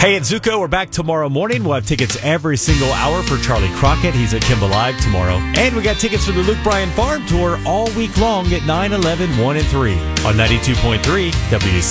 Hey, it's Zuko. We're back tomorrow morning. We'll have tickets every single hour for Charlie Crockett. He's at Kimba Live tomorrow. And we got tickets for the Luke Bryan Farm Tour all week long at 9, 11, 1, and 3 on 92.3 WC.